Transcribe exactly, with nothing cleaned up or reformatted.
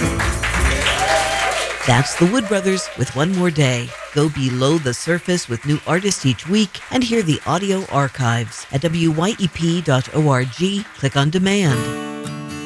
That's the Wood Brothers with One More Day. Go below the surface with new artists each week and hear the audio archives at W Y E P dot org. Click on demand.